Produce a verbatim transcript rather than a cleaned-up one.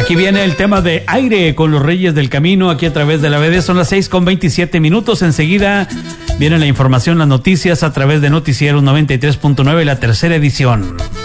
Aquí viene el tema de Aire con los Reyes del Camino, aquí a través de la B D. Son las seis con veintisiete minutos. Enseguida viene la información, las noticias a través de Noticieros noventa y tres punto nueve, la tercera edición.